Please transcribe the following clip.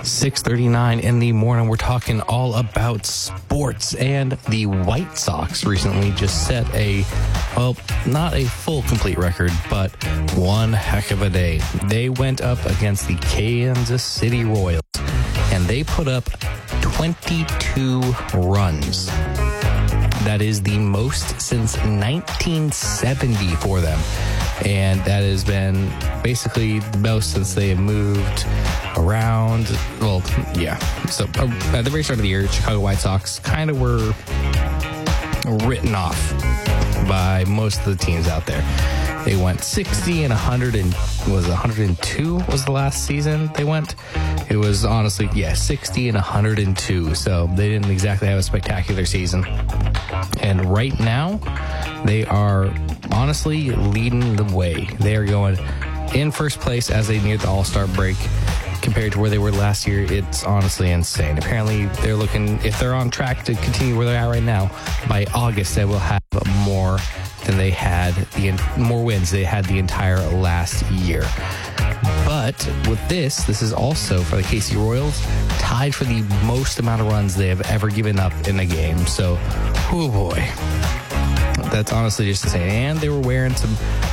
6:39 in the morning. We're talking all about sports, and the White Sox recently just set not a full complete record, but one heck of a day. They went up against the Kansas City Royals, and they put up 22 runs. That is the most since 1970 for them. And that has been basically the most since they have moved around. Well, yeah. So at the very start of the year, Chicago White Sox kind of were written off by most of the teams out there. They went 60 and 100 and 102 was the last season they went. It was honestly, 60 and 102. So they didn't exactly have a spectacular season. And right now, they are honestly leading the way. They are going in first place as they near the All-Star break. Compared to where they were last year, it's honestly insane. Apparently, they're looking, if they're on track to continue where they're at right now, by August, they will have more than they had, more wins they had the entire last year. But with this is also for the KC Royals, tied for the most amount of runs they have ever given up in a game. So, oh boy. That's honestly just insane. And they were wearing some